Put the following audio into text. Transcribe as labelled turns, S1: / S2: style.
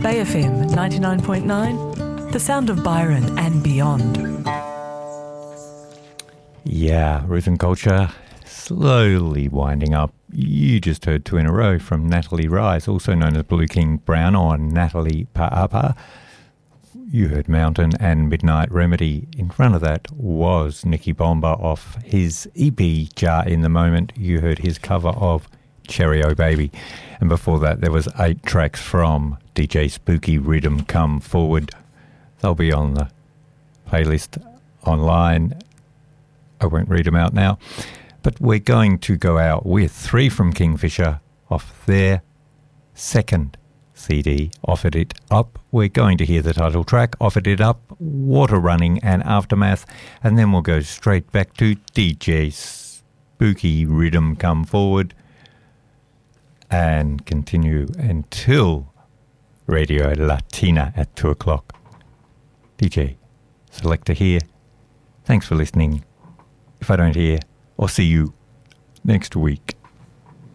S1: Bay FM 99.9, the sound of Byron and beyond.
S2: Yeah, Rhythm Culture slowly winding up. You just heard two in a row from Natalie Rice, also known as Blue King Brown or Natalie Pa'apa. You heard Mountain and Midnight Remedy. In front of that was Nicky Bomba off his EP Jar in the Moment. You heard his cover of Cherry O Baby. And before that there was 8 tracks from DJ Spooky Rhythm Come Forward. They'll be on the playlist online. I won't read them out now. But we're going to go out with 3 from Kingfisher off their second CD, Offered It Up. We're going to hear the title track, Offered It Up, Water Running and Aftermath, and then we'll go straight back to DJ Spooky Rhythm Come Forward and continue until Radio Latina at 2 o'clock. DJ Selector here. Thanks for listening. If I don't hear or see you next week,